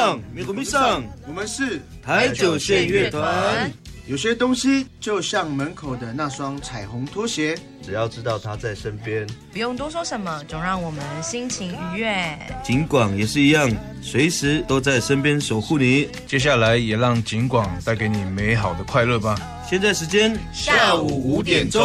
上，美国迷上， 我们是台九线乐团。 有些东西就像门口的那双彩虹拖鞋， 只要知道他在身边， 不用多说什么，总让我们心情愉悦。 景广也是一样，随时都在身边守护你。 接下来也让景广带给你美好的快乐吧。 现在时间下午5点钟。